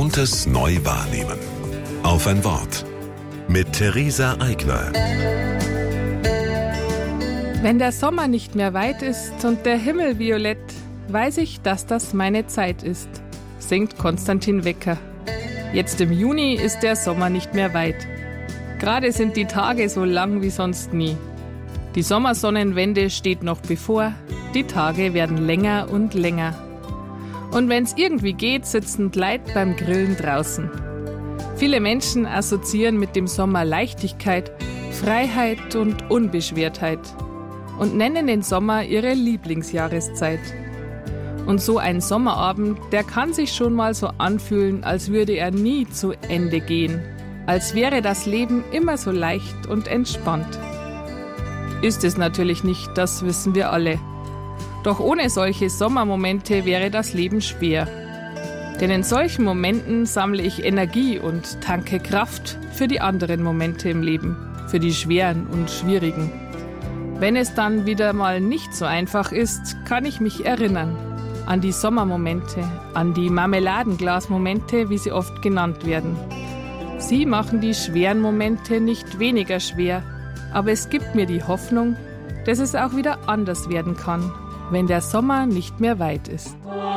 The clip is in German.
Gewohntes neu wahrnehmen. Auf ein Wort. Mit Theresa Eigner. Wenn der Sommer nicht mehr weit ist und der Himmel violett, weiß ich, dass das meine Zeit ist, singt Konstantin Wecker. Jetzt im Juni ist der Sommer nicht mehr weit. Gerade sind die Tage so lang wie sonst nie. Die Sommersonnenwende steht noch bevor, die Tage werden länger und länger. Und wenn's irgendwie geht, sitzen die Leute beim Grillen draußen. Viele Menschen assoziieren mit dem Sommer Leichtigkeit, Freiheit und Unbeschwertheit und nennen den Sommer ihre Lieblingsjahreszeit. Und so ein Sommerabend, der kann sich schon mal so anfühlen, als würde er nie zu Ende gehen, als wäre das Leben immer so leicht und entspannt. Ist es natürlich nicht, das wissen wir alle. Doch ohne solche Sommermomente wäre das Leben schwer. Denn in solchen Momenten sammle ich Energie und tanke Kraft für die anderen Momente im Leben, für die schweren und schwierigen. Wenn es dann wieder mal nicht so einfach ist, kann ich mich erinnern an die Sommermomente, an die Marmeladenglasmomente, wie sie oft genannt werden. Sie machen die schweren Momente nicht weniger schwer, aber es gibt mir die Hoffnung, dass es auch wieder anders werden kann, wenn der Sommer nicht mehr weit ist.